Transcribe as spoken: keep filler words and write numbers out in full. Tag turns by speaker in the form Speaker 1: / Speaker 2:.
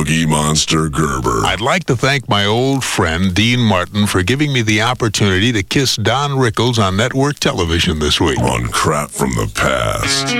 Speaker 1: Cookie Monster Gerber.
Speaker 2: I'd like to thank my old friend Dean Martin for giving me the opportunity to kiss Don Rickles on network television this week.
Speaker 1: On Crap from the Past.